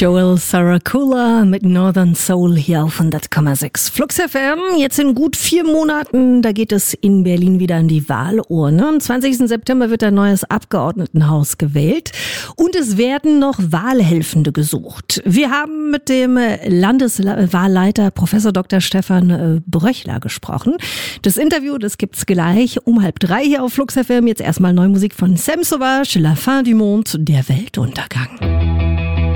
Joel Saracula mit Northern Soul hier auf 100,6 Flux FM. Jetzt in gut 4 Monaten, da geht es in Berlin wieder an die Wahlurne. Am 20. September wird ein neues Abgeordnetenhaus gewählt und es werden noch Wahlhelfende gesucht. Wir haben mit dem Landeswahlleiter Professor Dr. Stefan Bröchler gesprochen. Das Interview, das gibt's gleich um 2:30 hier auf Flux FM. Jetzt erstmal neue Musik von Sam Sauvage, La Fin du Monde, der Weltuntergang.